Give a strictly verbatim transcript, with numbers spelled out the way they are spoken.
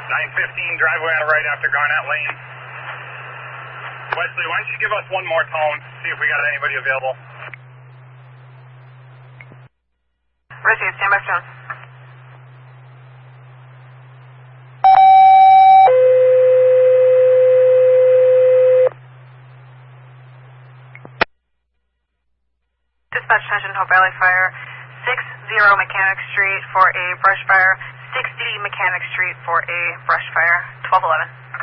nine fifteen, driveway on the right after Garnett Lane. Wesley, why don't you give us one more tone, see if we got anybody available. Received, stand by stone. Dispatch attention, Hope Valley Fire, six zero Mechanic Street for a brush fire, sixty Mechanic Street for a brush fire, twelve eleven.